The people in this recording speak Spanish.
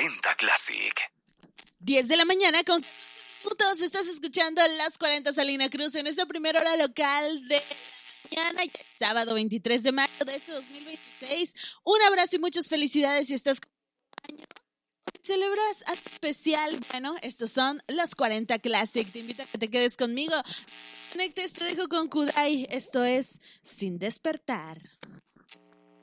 40 Classic. 10 de la mañana con minutos. Estás escuchando Las 40 Salina Cruz en esta primera hora local de la mañana, ya es sábado 23 de mayo de este 2026. Un abrazo y muchas felicidades si estás con año. ¿Celebras algo especial? Bueno, estos son Los 40 Classic. Te invito a que te quedes conmigo. Conectes, te dejo con Kudai. Esto es Sin Despertar.